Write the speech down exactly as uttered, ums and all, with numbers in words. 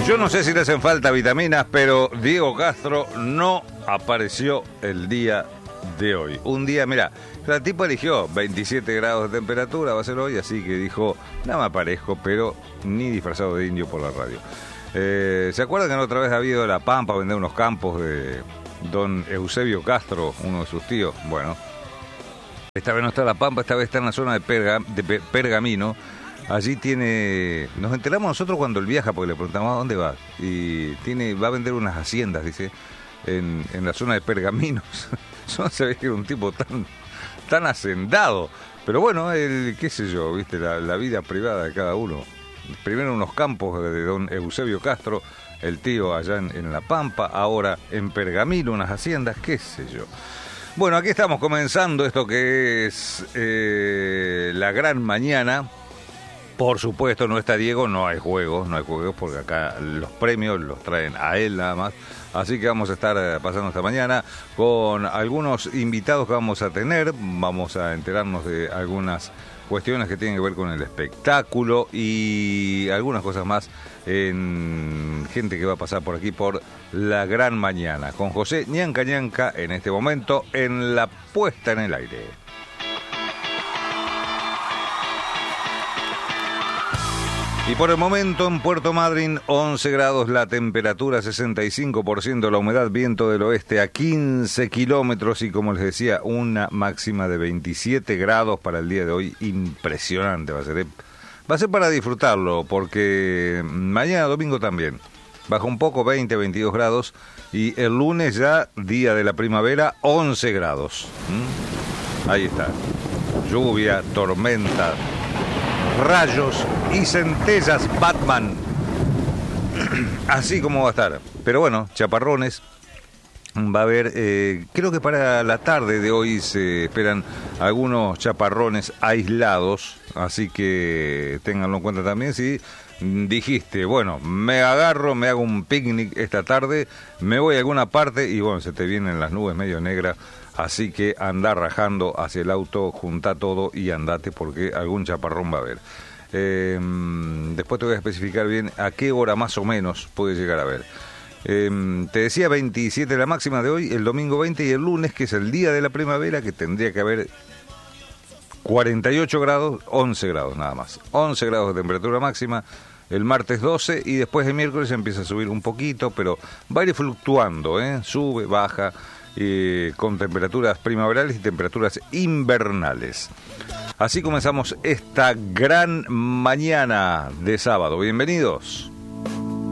Yo no sé si le hacen falta vitaminas, pero Diego Castro no apareció el día de hoy. Un día, mira, el tipo eligió veintisiete grados de temperatura, va a ser hoy, así que dijo, nada me aparezco, pero ni disfrazado de indio por la radio. Eh, ¿Se acuerdan que la otra vez había ido a La Pampa a vender unos campos de don Eusebio Castro, uno de sus tíos? Bueno, esta vez no está en La Pampa, esta vez está en la zona de, Perga, de Pergamino. Allí tiene, nos enteramos nosotros cuando él viaja, porque le preguntamos a dónde va, y tiene, va a vender unas haciendas, dice, en, en la zona de Pergaminos. Yo no sabía que era un tipo tan, tan hacendado, pero bueno, el, qué sé yo, viste, la, la vida privada de cada uno. Primero unos campos de don Eusebio Castro, el tío allá en, en La Pampa, ahora en Pergamino, unas haciendas, qué sé yo. Bueno, aquí estamos comenzando esto que es eh, la gran mañana. Por supuesto, no está Diego, no hay juegos, no hay juegos, porque acá los premios los traen a él nada más. Así que vamos a estar pasando esta mañana con algunos invitados que vamos a tener. Vamos a enterarnos de algunas cuestiones que tienen que ver con el espectáculo y algunas cosas más en gente que va a pasar por aquí por la gran mañana. Con José Ñanca Ñanca en este momento en la puesta en el aire. Y por el momento en Puerto Madryn, once grados la temperatura, sesenta y cinco por ciento la humedad, viento del oeste a quince kilómetros y como les decía, una máxima de veintisiete grados para el día de hoy. Impresionante va a ser. ¿eh? Va a ser para disfrutarlo, porque mañana domingo también. Baja un poco, veinte, veintidós grados, y el lunes ya, día de la primavera, once grados. ¿Mm? Ahí está. Lluvia, tormenta, rayos y centellas, Batman. Así como va a estar. Pero bueno, chaparrones. Va a haber, eh, creo que para la tarde de hoy se esperan algunos chaparrones aislados. Así que ténganlo en cuenta también. Si dijiste, bueno, me agarro, me hago un picnic esta tarde, me voy a alguna parte y bueno, se te vienen las nubes medio negras. Así que anda rajando hacia el auto, junta todo y andate porque algún chaparrón va a haber. Eh, después te voy a especificar bien a qué hora más o menos puede llegar a ver. Eh, te decía veintisiete la máxima de hoy, el domingo veinte y el lunes, que es el día de la primavera, que tendría que haber cuarenta y ocho grados, once grados nada más. once grados de temperatura máxima. El martes doce y después el miércoles empieza a subir un poquito, pero va a ir fluctuando, ¿eh? Sube, baja. Eh, con temperaturas primaverales y temperaturas invernales. Así comenzamos esta gran mañana de sábado. Bienvenidos.